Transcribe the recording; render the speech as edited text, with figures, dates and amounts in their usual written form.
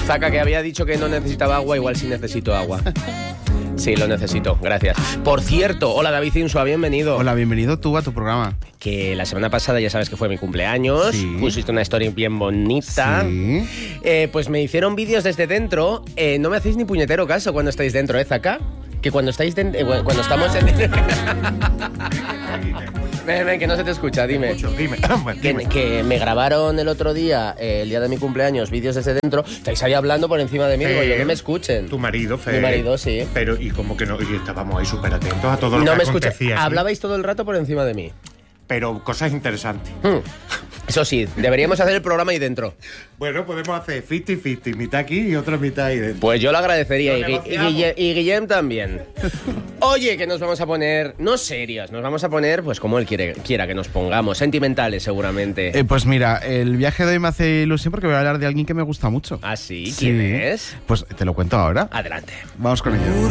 Zaka, que había dicho que no necesitaba agua, igual sí necesito agua. Sí, lo necesito, gracias. Por cierto, hola David Insua, bienvenido. Hola, bienvenido tú a tu programa. Que la semana pasada ya sabes que fue mi cumpleaños, pusiste una story bien bonita. Sí. Pues me hicieron vídeos desde dentro. No me hacéis ni puñetero caso cuando estáis dentro, Zaka. Que cuando estáis cuando estamos en... Ven, que no se te escucha, dime. Dime. Bueno, Que me grabaron el otro día, el día de mi cumpleaños, vídeos desde dentro. Estáis ahí hablando por encima de mí, digo yo, que me escuchen. Tu marido, Fer. Mi marido, sí. Pero, y como que no, y estábamos ahí súper atentos a todo lo No que me escuché. acontecía aquí. Hablabais todo el rato por encima de mí. Pero cosas interesantes. Eso sí, deberíamos hacer el programa ahí dentro. Bueno, podemos hacer 50-50, mitad aquí y otra mitad ahí dentro. Pues yo lo agradecería, Lo y negociamos. Guillem también. Oye, que nos vamos a poner, no serios, nos vamos a poner, pues como él quiera que nos pongamos, sentimentales seguramente. Pues mira, el viaje de hoy me hace ilusión porque voy a hablar de alguien que me gusta mucho. ¿Ah, sí? ¿Quién es? Pues te lo cuento ahora. Adelante. Vamos con ello.